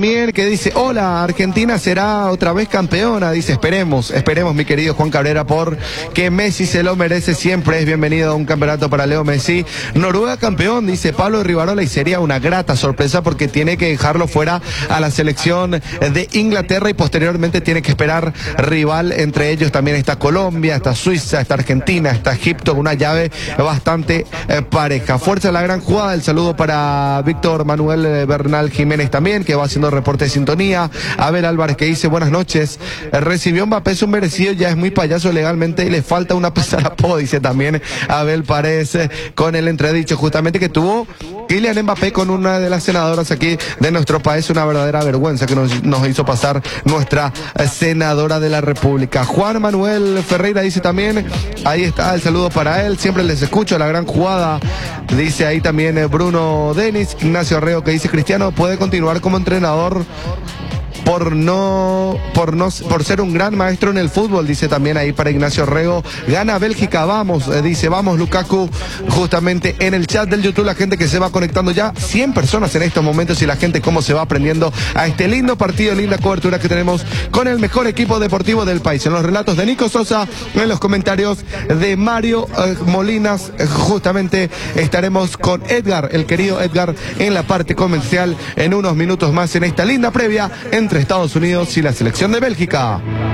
también que dice, hola, Argentina será otra vez campeona. Dice, esperemos mi querido Juan Cabrera, porque Messi se lo merece, siempre es bienvenido a un campeonato para Leo Messi. Noruega campeón, dice Pablo Rivarola, y sería una grata sorpresa porque tiene que dejarlo fuera a la selección de Inglaterra y posteriormente tiene que esperar rival. Entre ellos también está Colombia, está Suiza, está Argentina, está Egipto, una llave bastante pareja. Fuerza la gran jugada, el saludo para Víctor Manuel Bernal Jiménez también, que va haciendo reporte de sintonía. Abel Álvarez, que dice, buenas noches, recibió Mbappé, es un merecido, ya es muy payaso legalmente y le falta una pesarapó, dice también Abel Paredes, con el entredicho justamente que tuvo Kylian Mbappé con una de las senadoras aquí de nuestro país. Una verdadera vergüenza que nos hizo pasar nuestra senadora de la República. Juan Manuel Ferreira dice también, ahí está el saludo para él, siempre les escucho, la gran jugada. Dice ahí también Bruno Denis. Ignacio Arreo, que dice, Cristiano puede continuar como entrenador por ser un gran maestro en el fútbol, dice también ahí para Ignacio Rego. Gana Bélgica, vamos, dice, vamos Lukaku, justamente en el chat del YouTube, la gente que se va conectando ya, 100 personas en estos momentos, y la gente cómo se va aprendiendo a este lindo partido, linda cobertura que tenemos con el mejor equipo deportivo del país. En los relatos de Nico Sosa, en los comentarios de Mario Molinas, justamente estaremos con Edgar, el querido Edgar, en la parte comercial en unos minutos más en esta linda previa entre Estados Unidos y la selección de Bélgica.